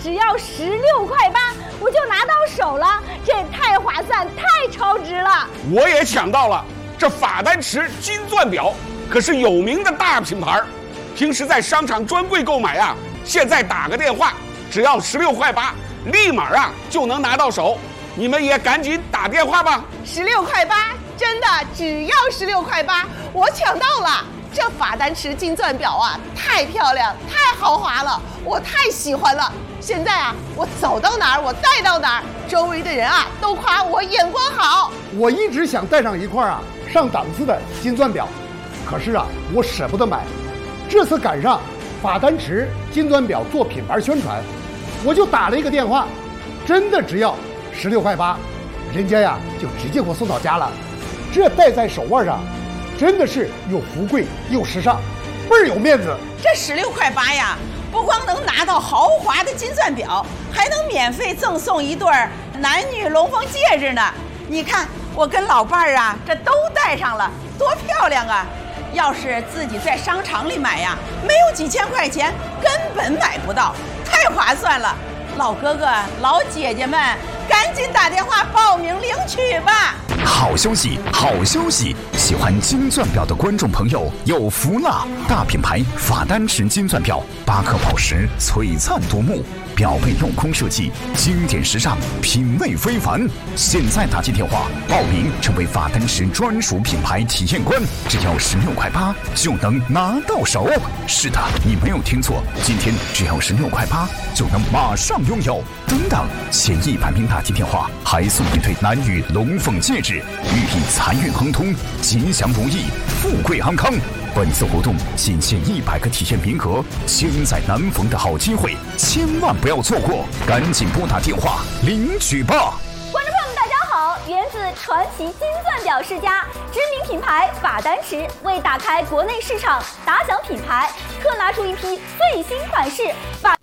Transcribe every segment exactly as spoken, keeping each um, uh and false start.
只要十六块八，我就拿到手了，这也太划算，太超值了。 我也抢到了，这法丹池金钻表可是有名的大品牌，平时在商场专柜购买啊，现在打个电话，只要十六块八，立马啊就能拿到手。你们也赶紧打电话吧。 十六块八，真的只要十六块八，我抢到了。这法丹池金钻表啊，太漂亮，太豪华了，我太喜欢了。现在啊，我走到哪儿，我戴到哪儿，周围的人啊都夸我眼光好。 我一直想戴上一块啊上档次的金钻表，可是啊，我舍不得买。这次赶上法丹池金钻表做品牌宣传，我就打了一个电话，真的只要十六块八，人家呀就直接给我送到家了。这戴在手腕上，真的是又富贵又时尚，倍儿有面子。 这十六块八呀，不光能拿到豪华的金钻表，还能免费赠送一对男女龙凤戒指呢。你看，我跟老伴儿啊，这都戴上了，多漂亮啊！要是自己在商场里买呀，没有几千块钱，根本买不到，太划算了。老哥哥、老姐姐们，赶紧打电话报名领取吧！ 好消息，好消息！喜欢金钻表的观众朋友有福了！大品牌法丹池金钻表，八颗宝石，璀璨夺目，表背镂空设计，经典时尚，品味非凡。现在打进电话报名，成为法丹池专属品牌体验官，只要十六块八就能拿到手。是的，你没有听错，今天只要十六块八就能马上拥有。等等，前一百名打进电话还送一对男女龙凤戒指，寓意财运亨通、吉祥如意、富贵安康。本次活动仅限一百个体验名额，千载难逢的好机会，千万不要错过！赶紧拨打电话领取吧！ 观众朋友们，大家好！源自传奇金钻表世家，知名品牌法丹池为打开国内市场，打响品牌，特拿出一批最新款式法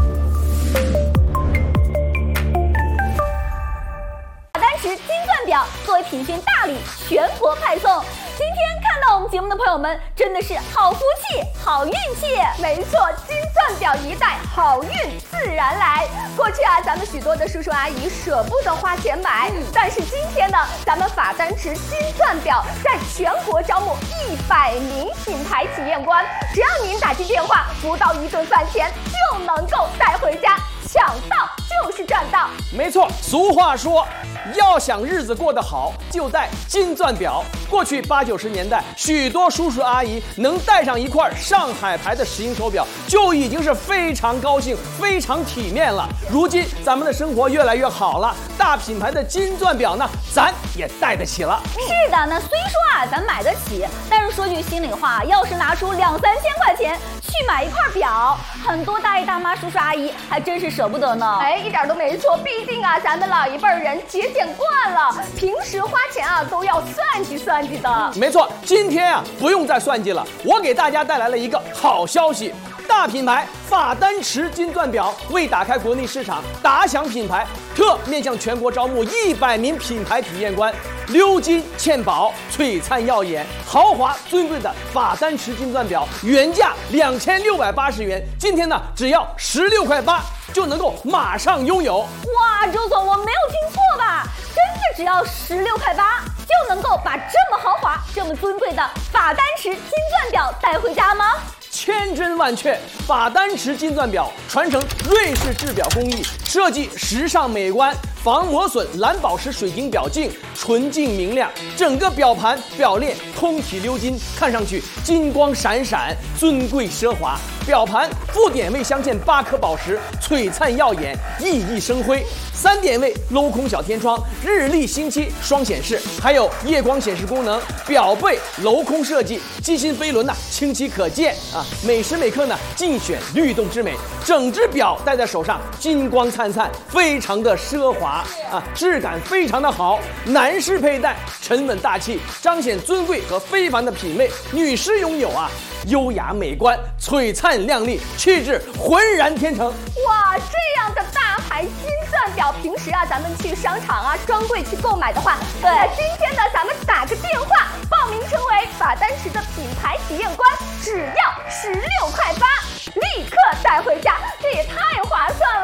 法丹池金钻表作为品宣大礼，全国派送。今天看到我们节目的朋友们，真的是好福气、好运气。没错，金钻表一戴，好运自然来。过去啊，咱们许多的叔叔阿姨舍不得花钱买，嗯、但是今天呢，咱们法丹池金钻表在全国招募一百名品牌体验官，只要您打进电话，不到一顿饭钱就能够带回家。抢到就是赚到。 没错，俗话说，要想日子过得好，就戴金钻表。过去八九十年代，许多叔叔阿姨能戴上一块上海牌的石英手表，就已经是非常高兴、非常体面了。如今咱们的生活越来越好了，大品牌的金钻表呢，咱也戴得起了。 是的，那虽说啊，咱买得起，但是说句心里话，要是拿出两三千块钱去买一块表，很多大爷大妈、叔叔阿姨还真是舍不得呢。哎，一点都没错，毕竟啊，咱们老一辈人节俭惯了，平时花钱啊都要算计算计的。 没错，今天啊不用再算计了，我给大家带来了一个好消息。大品牌法丹池金钻表为打开国内市场，打响品牌，特面向全国招募一百名品牌体验官，鎏金嵌宝，璀璨耀眼，豪华尊贵的法丹池金钻表，原价两千六百八十元，今天呢只要十六块八就能够马上拥有。 哇，周总，我没有听错吧？真的只要十六块八就能够把这么豪华、这么尊贵的法丹池金钻表带回家吗？ 千真万确，法丹池金钻表传承瑞士制表工艺，设计时尚美观，防磨损蓝宝石水晶表镜，纯净明亮，整个表盘表链通体鎏金，看上去金光闪闪，尊贵奢华。表盘副点位镶嵌八颗宝石，璀璨耀眼，熠熠生辉。三点位镂空小天窗，日历星期双显示，还有夜光显示功能。表背镂空设计，机芯飞轮呐、啊、清晰可见啊，每时每刻呢尽显律动之美。整只表戴在手上，金光灿灿，非常的奢华啊，质感非常的好。男士佩戴沉稳大气，彰显尊贵和非凡的品味；女士拥有啊优雅美观，璀璨亮丽，气质浑然天成。 哇，这样的大牌金钻表，平时啊咱们去商场啊专柜去购买的话，对，那今天呢咱们打个电话报名成为法丹池的品牌体验官，只要十六块八，立刻带回家，这也太划算了。